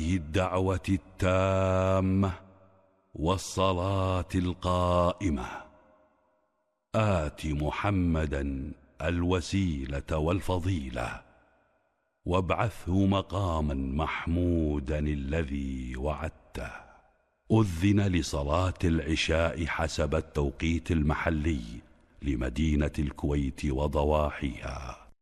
هذه الدعوة التامة والصلاة القائمة آت محمدا الوسيلة والفضيلة وابعثه مقاما محمودا الذي وعدته. أذن لصلاة العشاء حسب التوقيت المحلي لمدينة الكويت وضواحيها.